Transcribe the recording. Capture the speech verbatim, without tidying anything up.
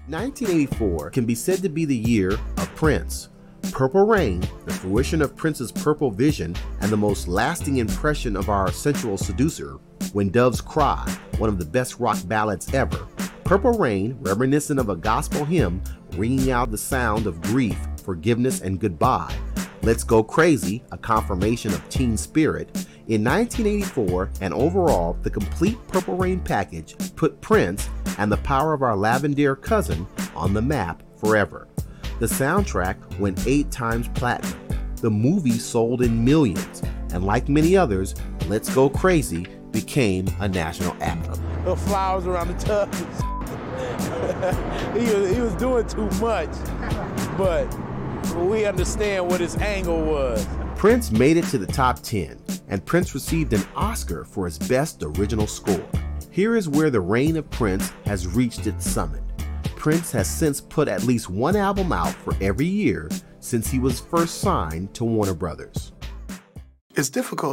nineteen eighty-four can be said to be the year of Prince. Purple Rain, the fruition of Prince's purple vision and the most lasting impression of our sensual seducer. When Doves Cry, one of the best rock ballads ever. Purple Rain, reminiscent of a gospel hymn, ringing out the sound of grief, forgiveness, and goodbye. Let's Go Crazy, a confirmation of teen spirit. In nineteen eighty-four, and overall, the complete Purple Rain package put Prince and the Power of Our Lavender Cousin on the map forever. The soundtrack went eight times platinum. The movie sold in millions, and like many others, Let's Go Crazy became a national anthem. The flowers around the tub. he, was, he was doing too much, but we understand what his angle was. Prince made it to the top ten, and Prince received an Oscar for his best original score. Here is where the reign of Prince has reached its summit. Prince has since put at least one album out for every year since he was first signed to Warner Brothers. It's difficult